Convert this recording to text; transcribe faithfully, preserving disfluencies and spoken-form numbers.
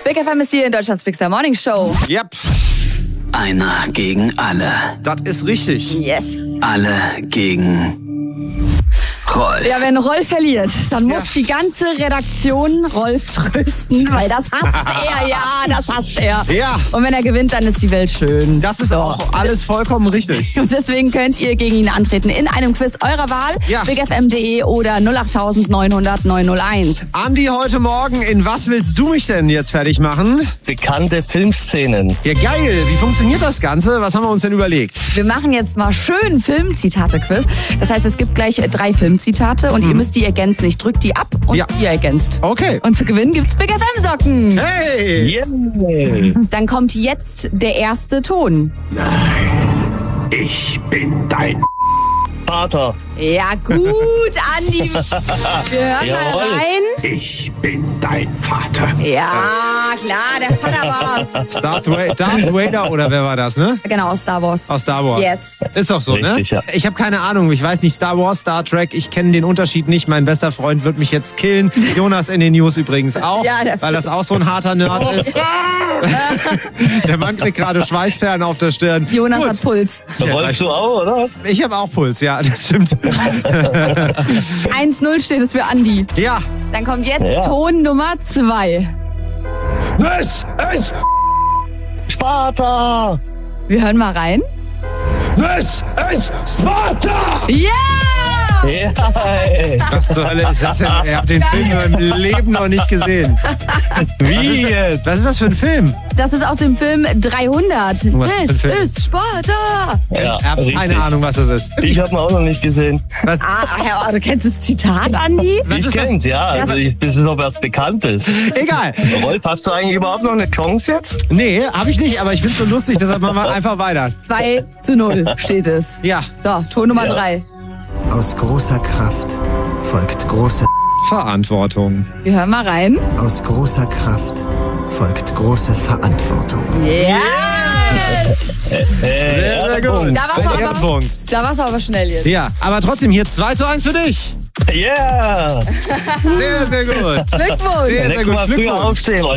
Big F M ist hier in Deutschlands Big Star Morning Show. Yep. Einer gegen alle. Das ist richtig. Yes. Alle gegen Rolf. Ja, wenn Rolf verliert, dann muss Ja. die ganze Redaktion Rolf trösten, weil das hasst er, ja, das hasst er. Ja. Und wenn er gewinnt, dann ist die Welt schön. Das ist auch alles vollkommen richtig. Und deswegen könnt ihr gegen ihn antreten in einem Quiz eurer Wahl. Ja. big f m punkt de oder null acht neun null null neun null eins. Andi, heute Morgen, in was willst du mich denn jetzt fertig machen? Bekannte Filmszenen. Ja, geil. Wie funktioniert das Ganze? Was haben wir uns denn überlegt? Wir machen jetzt mal schön Filmzitate-Quiz. Das heißt, es gibt gleich drei Filmzitate und ihr müsst die ergänzen. Ich drück die ab und Ja. ihr ergänzt. Okay. Und zu gewinnen gibt's Big F M-Socken. Hey! Yeah. Dann kommt jetzt der erste Ton. Ich bin dein Vater. Ja, gut, Andi. Wir hören Jawohl. mal rein. Ich bin dein Vater. Ja, klar, der Vater war's. Darth Vader, Darth Vader oder wer war das, ne? Genau, Star Wars. Aus Star Wars. Yes. Ist doch so, Richtig, ne? ja. Ich habe keine Ahnung. Ich weiß nicht, Star Wars, Star Trek. Ich kenne den Unterschied nicht. Mein bester Freund wird mich jetzt killen. Jonas in den News übrigens auch, Ja, der- weil das auch so ein harter Nerd ist. Der Mann kriegt gerade Schweißperlen auf der Stirn. Jonas Gut. hat Puls. Rolf, du auch, oder? Ich habe auch Puls, ja, das stimmt. eins null steht es für Andi. Ja, Dann kommt jetzt Ja. Ton Nummer zwei. Es ist, Sparta. Wir hören mal rein. es ist Sparta! Ja! Ja, ey. was zur Hölle ist das denn? Ich habe den Film nur im Leben noch nicht gesehen. Wie Was ist, jetzt? was ist das für ein Film? Das ist aus dem Film dreihundert. was für ein Es Film? ist Sparta. Ja, Ich habe richtig. keine Ahnung, was das ist. Ich habe ihn auch noch nicht gesehen. Was, Ah, ja, du kennst das Zitat, Andi? was Ich ist das? kenn's, ja. Das- Also ich, das ist auch was Bekanntes. Egal. Rolf, hast du eigentlich überhaupt noch eine Chance jetzt? Nee, habe ich nicht, aber ich find's so lustig, deshalb machen wir einfach weiter. zwei zu null steht es. Ja, So, Ton Nummer Ja. drei. Aus großer Kraft folgt große. Verantwortung. Wir hören mal rein. Aus großer Kraft folgt große Verantwortung. Ja! Äh, Sehr, sehr gut. Da war's aber- Ehrenpunkt. Da war's aber schnell jetzt. Ja, aber trotzdem hier zwei zu eins für dich. Yeah. Sehr, sehr gut. Glückwunsch! Sehr, sehr Nächstes gut. Mal früher Glückwunsch. aufstehen, Rolf.